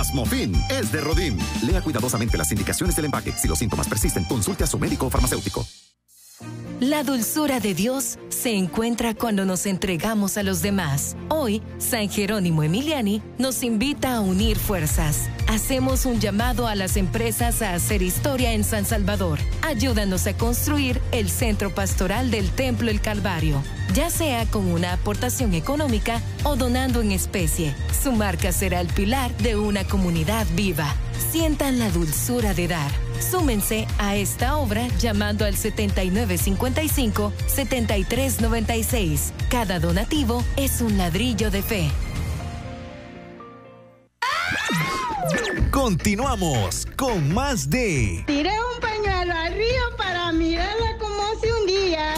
Plasmofin es de Rodin. Lea cuidadosamente las indicaciones del empaque. Si los síntomas persisten, consulte a su médico o farmacéutico. La dulzura de Dios se encuentra cuando nos entregamos a los demás. Hoy, San Jerónimo Emiliani nos invita a unir fuerzas. Hacemos un llamado a las empresas a hacer historia en San Salvador. Ayúdanos a construir el centro pastoral del Templo El Calvario, ya sea con una aportación económica o donando en especie. Su marca será el pilar de una comunidad viva. Sientan la dulzura de dar. Súmense a esta obra llamando al 7955-7396. Cada donativo es un ladrillo de fe. Continuamos con más de... Tiré un pañuelo al río para mirarla como se hundía.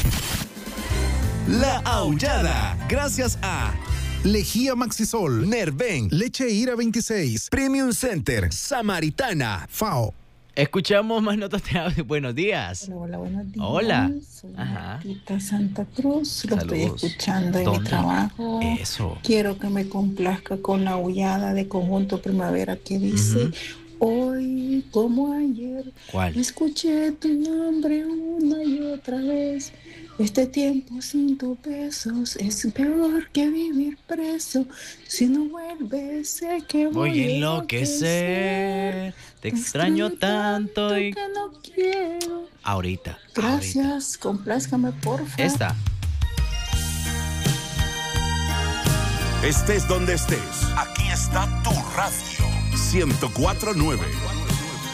La Aullada, gracias a... Lejía Maxisol, Nerven, Leche Ira 26, Premium Center, Samaritana, FAO. Escuchamos más notas de audio. Buenos días. Hola, buenos días. Hola. Soy Ajá. Martita Santa Cruz. Lo Saludos. estoy escuchando en mi ¿Dónde? trabajo. Eso. Quiero que me complazca con la aullada de Conjunto Primavera que dice: hoy como ayer, ¿Cuál? escuché tu nombre una y otra vez. Este tiempo sin tus besos es peor que vivir preso. Si no vuelves, sé que Voy a enloquecer. Te extraño tanto y... que no quiero. Ahorita. Gracias, complázcame por favor. Esta. Estés donde estés, aquí está tu radio. 104.9.